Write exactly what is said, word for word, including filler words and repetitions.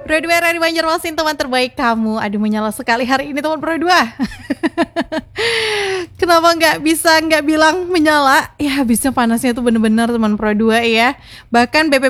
Pro dua dari Banjarmasin, teman terbaik kamu. Aduh, menyala sekali hari ini teman Pro dua. Kenapa nggak bisa nggak bilang menyala? Ya habisnya panasnya tuh bener-bener teman Pro dua ya. Bahkan B P